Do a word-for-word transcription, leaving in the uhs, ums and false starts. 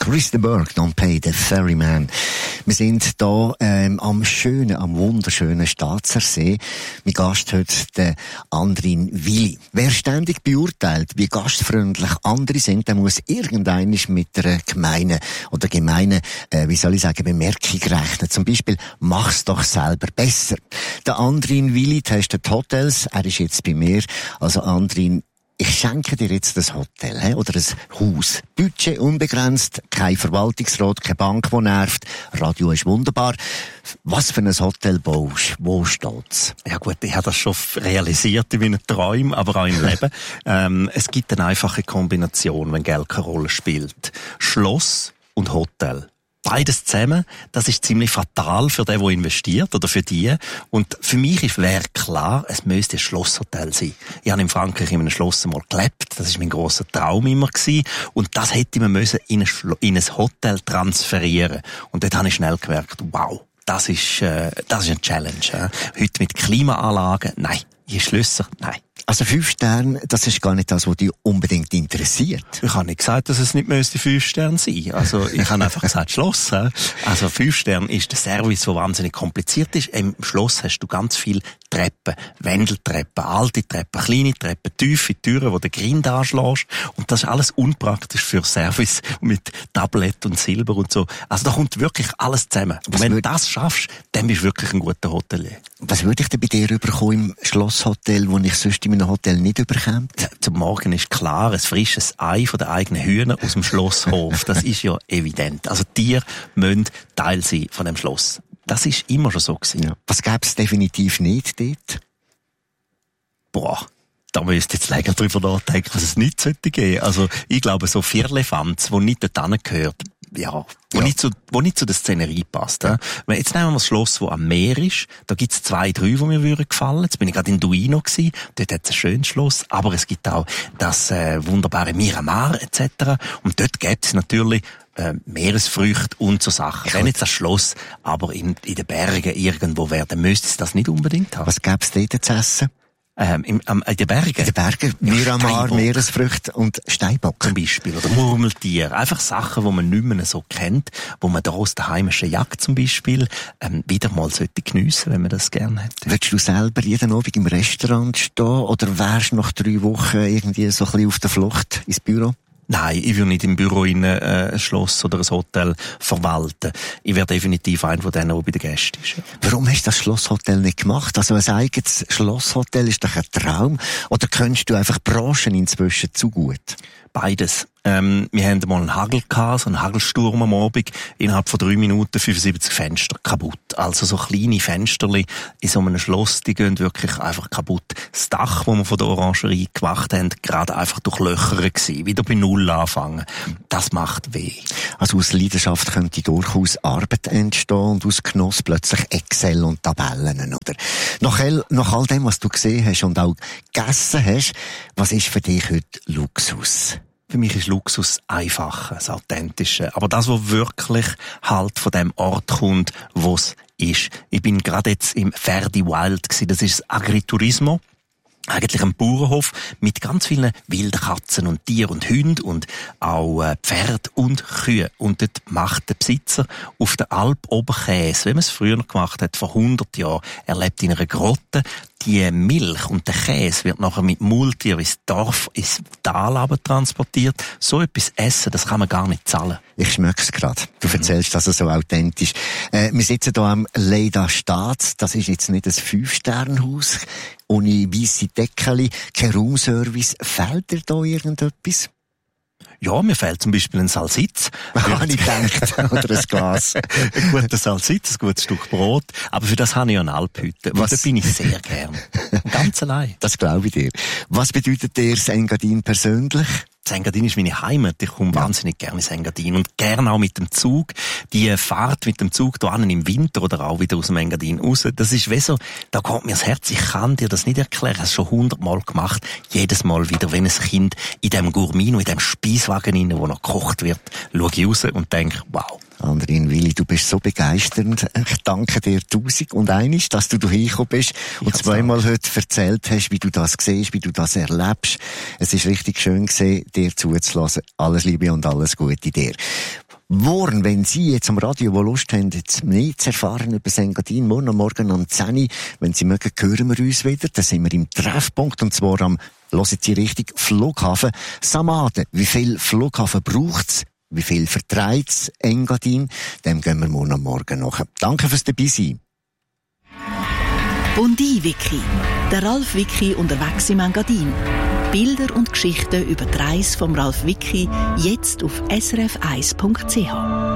Chris de Burgh, Don't Pay the Ferryman. Wir sind hier ähm, am schönen, am wunderschönen Staatsersee. Mein Gast heute, der Andrin Willi. Wer ständig beurteilt, wie gastfreundlich andere sind, der muss irgendwann mit einer gemeinen oder gemeinen, äh, wie soll ich sagen, Bemerkung rechnen. Zum Beispiel, mach's doch selber besser. Der Andrin Willi testet Hotels. Er ist jetzt bei mir. Also Andrin, ich schenke dir jetzt das Hotel, he? Oder ein Haus. Budget unbegrenzt, kein Verwaltungsrat, keine Bank, die nervt. Radio ist wunderbar. Was für ein Hotel baust? Wo steht's? Ja gut, ich habe das schon realisiert in meinen Träumen, aber auch im Leben. ähm, es gibt eine einfache Kombination, wenn Geld keine Rolle spielt. Schloss und Hotel. Beides zusammen, das ist ziemlich fatal für den, der investiert oder für die. Und für mich wäre klar, es müsste ein Schlosshotel sein. Ich habe in Frankreich in einem Schloss mal gelebt, das war mein grosser Traum immer gewesen. Und das hätte man müssen in ein, Schlo- in ein Hotel transferieren. Und dort habe ich schnell gemerkt, wow, das ist, äh, das ist eine Challenge. Äh. Heute mit Klimaanlagen, nein. Je Schlösser, nein. Also fünf Sterne, das ist gar nicht das, was dich unbedingt interessiert. Ich habe nicht gesagt, dass es nicht müsste fünf Sterne sein. Also ich habe einfach gesagt Schloss. He? Also fünf Sterne ist der Service, der wahnsinnig kompliziert ist. Im Schloss hast du ganz viele Treppen, Wendeltreppen, alte Treppen, kleine Treppen, tiefe Türen, wo du den Grind anschlägst. Und das ist alles unpraktisch für Service mit Tablett und Silber und so. Also da kommt wirklich alles zusammen. Und wenn du das schaffst, dann bist du wirklich ein guter Hotelier. Was würde ich denn bei dir überkommen im Schlosshotel, wo ich sonst in einem Hotel nicht überkomme? Ja, zum Morgen ist klar, ein frisches Ei von den eigenen Hühnern aus dem Schlosshof. Das ist ja evident. Also Tiere müssen Teil sein von dem Schloss. Das ist immer schon so gewesen. Ja. Was gäbe es definitiv nicht dort? Boah. Da müsst ihr jetzt länger drüber nachdenken, was es nicht sollte geben. Also, ich glaube, so Vierlefanz, wo nicht dort hingehört, ja, wo ja. nicht zu, wo nicht zu der Szenerie passt, ja. Jetzt nehmen wir das Schloss, das am Meer ist. Da gibt's zwei, drei, die mir würden gefallen. Jetzt bin ich gerade in Duino gewesen. Dort hat's ein schönes Schloss. Aber es gibt auch das, äh, wunderbare Miramar, et cetera. Und dort gibt's natürlich, äh, Meeresfrüchte und so Sachen. Wenn jetzt das Schloss aber in, in den Bergen irgendwo wäre, dann müsste es das nicht unbedingt haben. Was gäb's dort zu essen? Ähm, im, am, in den Bergen? In den Bergen, Miramar, Meeresfrüchte und Steinbock. Zum Beispiel. Oder Murmeltier. Einfach Sachen, die man nicht mehr so kennt, wo man da aus der heimischen Jagd zum Beispiel, ähm, wieder mal sollte geniessen, wenn man das gerne hätte. Würdest du selber jeden Abend im Restaurant stehen oder wärst du nach drei Wochen irgendwie so ein bisschen auf der Flucht ins Büro? Nein, ich will nicht im Büro in äh, ein Schloss oder ein Hotel verwalten. Ich wäre definitiv einer von denen, der bei den Gästen ist. Ja. Warum hast du das Schlosshotel nicht gemacht? Also ein eigenes Schlosshotel ist doch ein Traum. Oder kennst du einfach Branchen inzwischen zu gut? Beides. Ähm, wir hatten mal einen Hagel gehabt, so einen Hagelsturm am Abend. Innerhalb von drei Minuten fünfundsiebzig Fenster kaputt. Also so kleine Fensterli in so einem Schloss, die gehen wirklich einfach kaputt. Das Dach, das wir von der Orangerie gemacht haben, gerade einfach durchlöchert gewesen. Wieder bei Null anfangen. Das macht weh. Also aus Leidenschaft könnte durchaus Arbeit entstehen und aus Genuss plötzlich Excel und Tabellen, oder? Nach all, nach all dem, was du gesehen hast und auch gegessen hast, was ist für dich heute Luxus? Für mich ist Luxus einfacher, das Authentische. Aber das, was wirklich halt von dem Ort kommt, wo es ist. Ich bin gerade jetzt im Ferdi Wild gewesen. Das ist das Agriturismo. Eigentlich ein Bauernhof mit ganz vielen wilden Katzen und Tieren und Hunden und auch äh, Pferd und Kühe. Und dort macht der Besitzer auf der Alp oben Käse, wie man es früher noch gemacht hat, vor hundert Jahren. Er lebt in einer Grotte. Die Milch und der Käse wird nachher mit Maultier ins Dorf, ins Tal transportiert. So etwas essen, das kann man gar nicht zahlen. Ich schmeck's grad. Du erzählst das so authentisch. Äh, wir sitzen hier am Leida Staats. Das ist jetzt nicht ein Fünf-Sterne-Haus. Ohne weisse Deckeli, kein Raumservice. Fehlt dir da irgendetwas? Ja, mir fehlt zum Beispiel ein Salsitz. Habe ich gedacht. Oder ein Glas. Ein guter Salsitz, ein gutes Stück Brot. Aber für das habe ich ja eine Alphütte. Und da bin ich sehr gern. Ganz allein. Das glaube ich dir. Was bedeutet dir das Engadin persönlich? Engadin ist meine Heimat. Ich komme wahnsinnig gerne ins Engadin. Und gerne auch mit dem Zug. Die Fahrt mit dem Zug da im Winter oder auch wieder aus dem Engadin raus. Das ist wie so, da kommt mir das Herz. Ich kann dir das nicht erklären. Ich habe es schon hundertmal gemacht. Jedes Mal wieder, wenn ein Kind in dem Gourmino, in dem Speiswagen rein, wo noch gekocht wird, schaue ich raus und denke, wow. Andrin Willi, du bist so begeisternd. Ich danke dir tausend und einiges, dass du hierher gekommen bist und zweimal heute erzählt hast, wie du das siehst, wie du das erlebst. Es ist richtig schön gewesen, dir zuzulassen. Alles Liebe und alles Gute dir. Morgen, wenn Sie jetzt am Radio, wo Lust haben, jetzt mehr zu erfahren über Engadin, morgen am Morgen um zehn Uhr, wenn Sie mögen, hören wir uns wieder. Da sind wir im Treffpunkt, und zwar am, hören Sie richtig, Flughafen Samaden. Wie viel Flughafen braucht's? Wie viel vertreibt Engadin? Dem gehen wir morgen am Morgen nach. Danke fürs Dabeisein. Bondi-Wiki. Der Ralf Wiki unterwegs im Engadin. Bilder und Geschichten über die Reise vom Ralf Wiki jetzt auf s r f eins punkt c h.